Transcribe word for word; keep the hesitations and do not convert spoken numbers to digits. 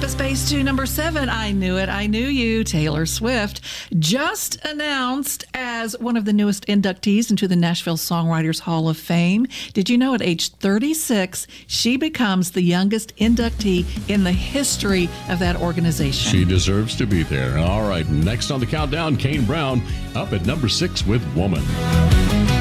a space to number seven. I knew it. I knew you. Taylor Swift just announced as one of the newest inductees into the Nashville Songwriters Hall of Fame. Did you know at age thirty-six, she becomes the youngest inductee in the history of that organization? She deserves to be there. All right, next on the countdown, Kane Brown up at number six with Woman.